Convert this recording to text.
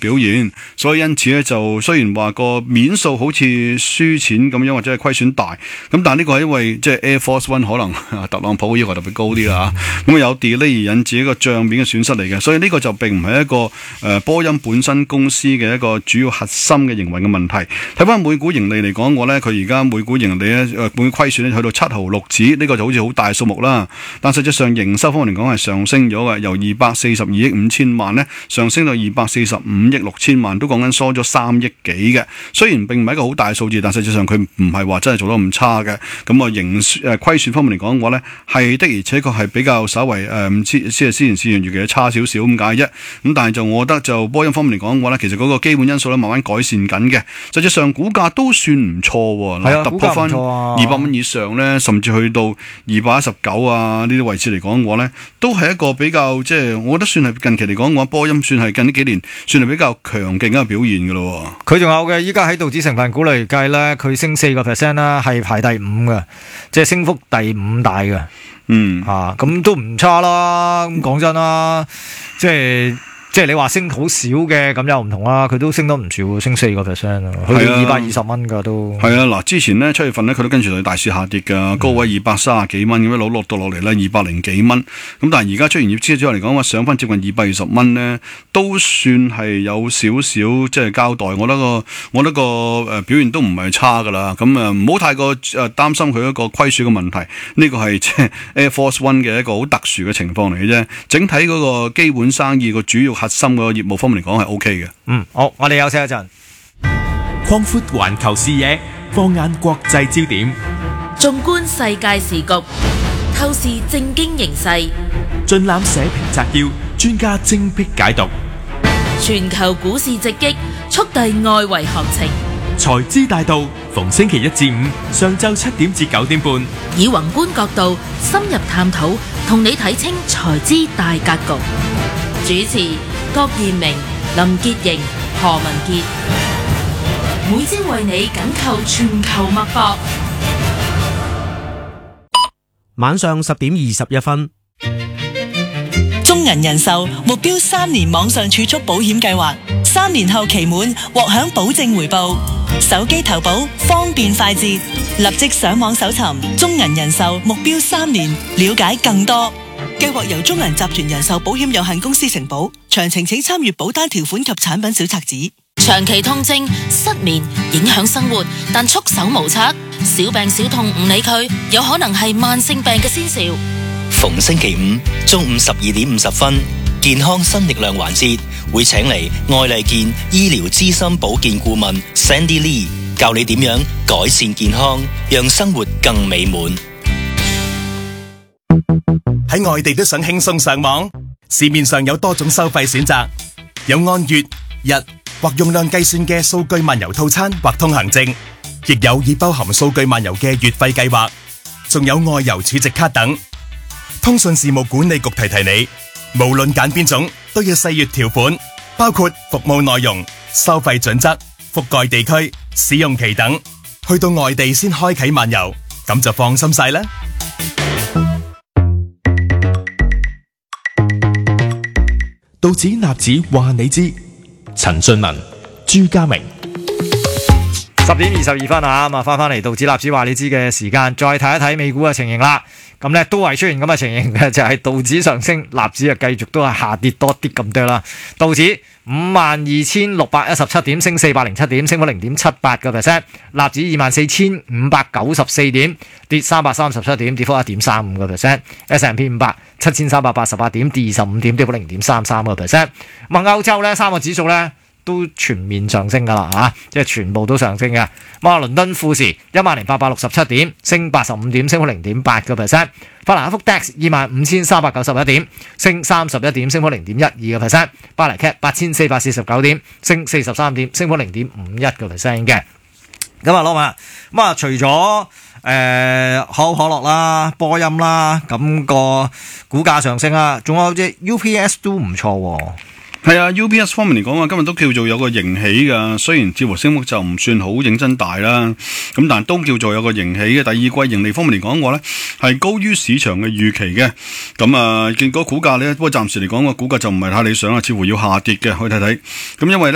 表現，所以因此咧就雖然話個面數好似輸錢咁樣或者係虧損大，咁但係呢個係因為即係 Air Force One 可能特朗普要求特別高啲啦嚇，咁有 delay 而引致一個帳面嘅損失嚟嘅，所以呢個就並唔係一個波音本身公司嘅一個主要核心嘅營運嘅問題。睇翻每股盈利嚟講，我咧佢而家每股盈利咧每虧損咧去到7毫6子，呢個就好似好大數目啦。但實際上營收方面嚟講係上升咗嘅，由242億5千萬咧上升到245億6千萬，都講緊疏咗3億幾嘅。雖然並唔係一個好大數字，但實際上佢唔係話真係做得咁差嘅。咁啊虧損方面嚟講嘅話咧，係的而且確係比較稍為唔知之前市場預期差少少咁解啫。咁但係就我覺得就波音方面嚟講嘅話咧，其實嗰個基本因素咧慢慢改善緊嘅。實際上股價都算唔錯喎，突破翻200蚊以上咧，甚至去到219啊呢啲位置嚟講嘅話咧，都係一個比較即係我覺得算係近期嚟講嘅話，波音算係近呢幾年算係比較強勁嘅表現嘅咯。 佢仲有嘅，依家喺道指成分股嚟計咧，佢升4%啦，係排第5嘅，即係升幅第5大嘅。咁都唔差啦。咁講真啦，即係你話升好少嘅咁又唔同啦，佢都升得唔少，升4%啊，去到220蚊噶都。係啊，嗱，之前咧7月份咧佢都跟住佢大市下跌噶，高位230幾蚊咁樣落到落嚟咧200幾蚊，咁但係而家出完業績之後嚟講話上翻接近220蚊咧，都算係有少少即係交代。我覺得個表現都唔係差噶啦，咁唔好太過擔心佢一個虧損嘅問題，呢個係即係 Air Force One 嘅一個好特殊嘅情況嚟嘅啫。整體嗰個基本生意個主要核心個業務方面嚟講係 OK 嘅。好，我哋休息一陣。 擴闊環球視野，放眼國際焦點， 縱觀世界時局，透視政經形勢， 盡覽社評摘要，專家精闢解讀。 全球股市直擊，速遞外圍行情。 財資大道，逢星期1至5上晝7點至9點半， 以宏觀角度深入探討，同你睇清財資大格局。主持郭彥明、林潔瑩、何文傑，每朝為你緊扣全球脈搏。 晚上10點21分。 中銀人壽目標3年網上儲蓄保險計劃，3年後期滿獲享保證回報，手機投保方便快捷，立即上網搜尋中銀人壽目標3年，了解更多。計劃由中銀集團人壽保險有限公司承保，詳情請參閱保單條款及產品小冊子。 長期痛症、失眠影響生活，但束手無策，小病小痛唔理佢，有可能係慢性病嘅先兆。 逢星期5中午12點50分，健康新力量環節會請嚟愛麗健醫療資深保健顧問 Sandy Lee 教你點樣改善健康，讓生活更美滿。 喺外地都想輕鬆上網，市面上有多種收費選擇，有按月、日或用量計算嘅數據漫遊套餐或通行證，亦有已包含數據漫遊嘅月費計劃，仲有外遊儲值卡等。通訊事務管理局提提你，無論揀邊種都要細閱條款，包括服務內容、收費準則、覆蓋地區、使用期等。去到外地先開啟漫遊，咁就放心晒啦。 道指納指話你知，陳俊文、朱家明。 10點22分啊，咁啊翻嚟道指納指話你知嘅時間，再睇一睇美股嘅情形啦。咁咧都係出現咁嘅情形嘅，就係道指上升，納指啊繼續都係下跌多啲咁多啦。道指52,617點，升407點，升幅0.78%。納指24,594點，跌337點，跌幅1.35%。S&P 500 7,388點，跌25點，跌幅0.33%。咁啊，歐洲咧3個指數咧都全面上升噶啦嚇，即係全部都上升嘅。咁啊，倫敦富時10,867點，升85點，升幅0.8%。法蘭克福 DAX 25,391點，升31點，升幅0.12%。巴黎 CAC 8,449點，升43點，升幅0.51% 嘅。咁啊，攞埋咁啊，除咗可口可樂啦、波音啦，咁個股價上升啦，仲有隻 UPS 都唔錯喎。 係啊 ，UPS 方面嚟講啊，今日都叫做有個盈喜噶，雖然似乎升幅就唔算好認真大啦，咁但係都叫做有個盈喜嘅。第二季盈利方面嚟講嘅話咧，係高於市場嘅預期嘅。咁啊，見嗰股價咧，不過暫時嚟講個股價就唔係太理想啊，似乎要下跌嘅，去睇睇。咁因為咧。